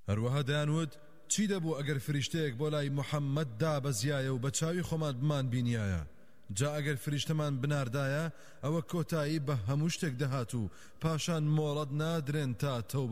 هەروەها دەیانوت چی دەبوو ئەگەر فریشتەیەک بۆ لای محەممەد دابەزیایە و بە چاوی خۆمان بمان بینیایە جا ئەگەر فریشتەمان بناردایە ئەوە کۆتایی بە هەموو شتێک دەهات و پاشان مۆڵەت نادرێن تا تەوبە